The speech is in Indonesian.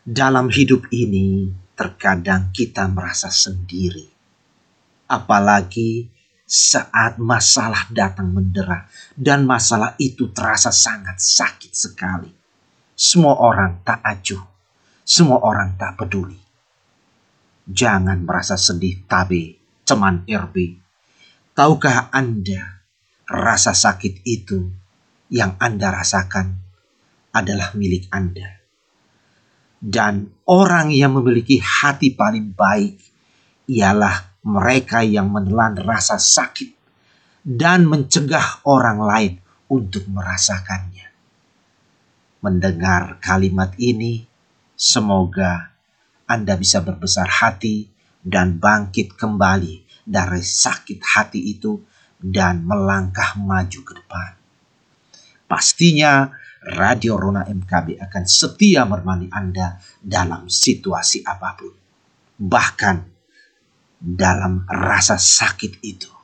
Dalam hidup ini, terkadang kita merasa sendiri. Apalagi saat masalah datang mendera dan masalah itu terasa sangat sakit sekali. Semua orang tak acuh, semua orang tak peduli. Jangan merasa sedih tabe, teman RB. Tahukah Anda, rasa sakit itu yang Anda rasakan adalah milik Anda. Dan orang yang memiliki hati paling baik ialah mereka yang menelan rasa sakit dan mencegah orang lain untuk merasakannya. Mendengar kalimat ini, semoga Anda bisa berbesar hati dan bangkit kembali dari sakit hati itu dan melangkah maju ke depan. Pastinya Radio Rona MKB akan setia menemani Anda dalam situasi apapun. Bahkan dalam rasa sakit itu.